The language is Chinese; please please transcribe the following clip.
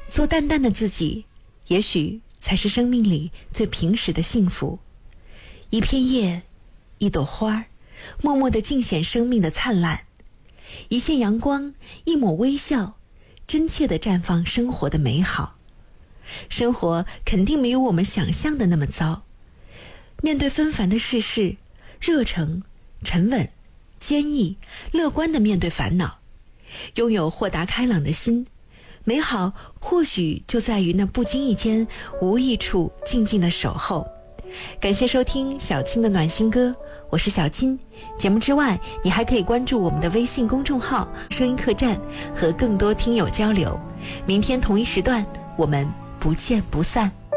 做淡淡的自己，也许才是生命里最平实的幸福。一片叶，一朵花，默默地尽显生命的灿烂。一线阳光，一抹微笑，真切地绽放生活的美好。生活肯定没有我们想象的那么糟。面对纷繁的世事，热诚、沉稳、坚毅、乐观地面对烦恼，拥有豁达开朗的心，美好或许就在于那不经意间无意处静静的守候。感谢收听小青的暖心歌，我是小金。节目之外，你还可以关注我们的微信公众号声音客栈，和更多听友交流。明天同一时段，我们不见不散。